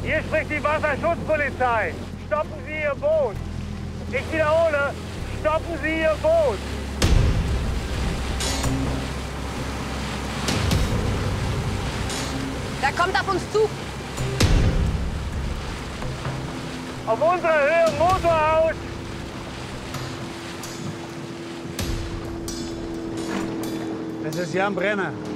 Hier spricht die Wasserschutzpolizei. Stoppen Sie Ihr Boot. Ich wiederhole, stoppen Sie Ihr Boot. Der kommt auf uns zu. Auf unserer Höhe Motor aus. Es ist Jan Brenner.